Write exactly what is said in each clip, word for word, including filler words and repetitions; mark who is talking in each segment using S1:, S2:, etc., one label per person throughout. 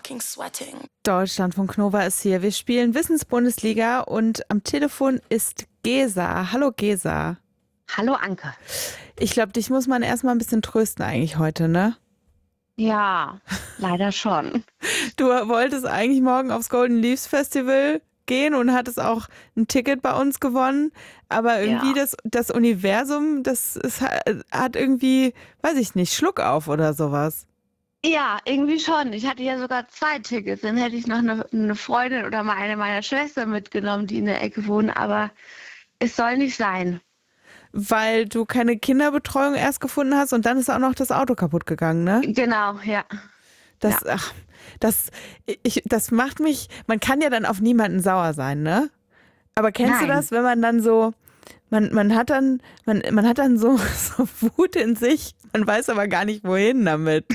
S1: fucking sweating.
S2: Deutschlandfunk Nova ist hier. Wir spielen Wissensbundesliga und am Telefon ist Gesa. Hallo Gesa.
S3: Hallo Anke.
S2: Ich glaube, dich muss man erstmal ein bisschen trösten eigentlich heute, ne?
S3: Ja, leider schon.
S2: Du wolltest eigentlich morgen aufs Golden Leaves Festival gehen und hattest auch ein Ticket bei uns gewonnen, aber irgendwie
S3: Ja.
S2: das, das Universum, das ist, hat irgendwie, weiß ich nicht, Schluck auf oder sowas.
S3: Ja, irgendwie schon. Ich hatte ja sogar zwei Tickets. Dann hätte ich noch eine, eine Freundin oder mal eine meiner Schwestern mitgenommen, die in der Ecke wohnen, aber es soll nicht sein.
S2: Weil du keine Kinderbetreuung erst gefunden hast und dann ist auch noch das Auto kaputt gegangen, ne?
S3: Genau, ja.
S2: Das,
S3: Ja.
S2: ach, das, ich, das macht mich, man kann ja dann auf niemanden sauer sein, ne? Aber kennst du
S3: Nein.
S2: das, wenn man dann so, man, man hat dann, man, man hat dann so, so Wut in sich, man weiß aber gar nicht, wohin damit.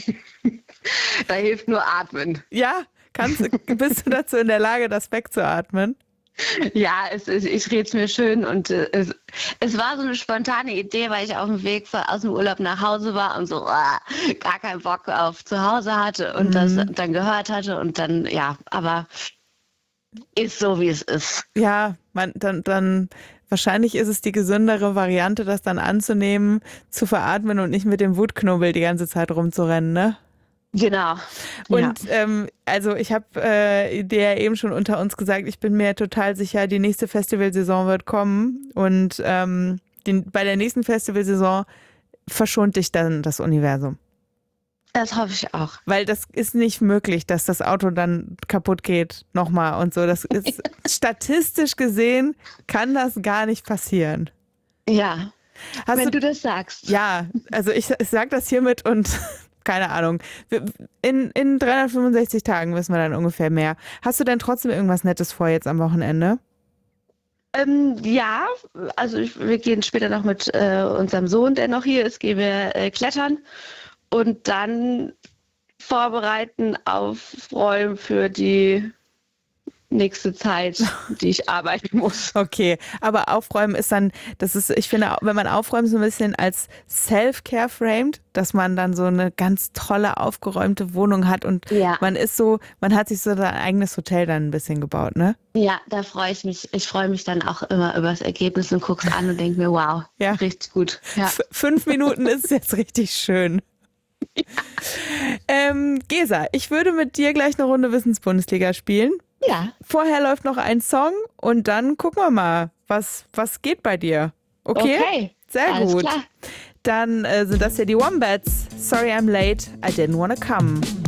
S3: Da hilft nur Atmen.
S2: Ja, kannst, bist du dazu in der Lage, das wegzuatmen?
S3: Ja, es ist, ich rede es mir schön und äh, es, es war so eine spontane Idee, weil ich auf dem Weg von, aus dem Urlaub nach Hause war und so ah, gar keinen Bock auf zu Hause hatte und
S2: Mhm.
S3: das dann gehört hatte und dann, ja, aber ist so, wie es ist.
S2: Ja, man, dann, dann, wahrscheinlich ist es die gesündere Variante, das dann anzunehmen, zu veratmen und nicht mit dem Wutknubbel die ganze Zeit rumzurennen, ne?
S3: Genau.
S2: Und ähm, also ich habe äh, dir ja eben schon unter uns gesagt, ich bin mir total sicher, die nächste Festivalsaison wird kommen und ähm, den, bei der nächsten Festivalsaison verschont dich dann das Universum.
S3: Das hoffe ich auch.
S2: Weil das ist nicht möglich, dass das Auto dann kaputt geht nochmal und so. Das ist statistisch gesehen, kann das gar nicht passieren.
S3: Ja,
S2: Hast
S3: wenn
S2: du,
S3: du das sagst.
S2: ja, also ich, ich sage das hiermit und keine Ahnung. Wir- In, in dreihundertfünfundsechzig Tagen wissen wir dann ungefähr mehr. Hast du denn trotzdem irgendwas Nettes vor jetzt am Wochenende?
S3: Ähm, ja, also ich, wir gehen später noch mit äh, unserem Sohn, der noch hier ist, gehen wir äh, klettern und dann vorbereiten, aufräumen für die nächste Zeit, die ich arbeiten muss.
S2: Okay, aber aufräumen ist dann, das ist, ich finde, wenn man aufräumt, so ein bisschen als Self-Care framed, dass man dann so eine ganz tolle, aufgeräumte Wohnung hat und
S3: Ja.
S2: man ist so, man hat sich so sein eigenes Hotel dann ein bisschen gebaut, ne?
S3: Ja, da freue ich mich. Ich freue mich dann auch immer über das Ergebnis und guck's an und denke mir, wow,
S2: Ja.
S3: richtig gut. Ja.
S2: F- Fünf Minuten ist jetzt richtig schön. Ähm, Gesa, ich würde mit dir gleich eine Runde Wissensbundesliga spielen.
S3: Ja,
S2: Vorher läuft noch ein Song und dann gucken wir mal, was, was geht bei dir. Okay?
S3: okay.
S2: Sehr
S3: Alles
S2: gut.
S3: klar.
S2: Dann äh, sind das ja die Wombats. Sorry I'm late, I didn't wanna come.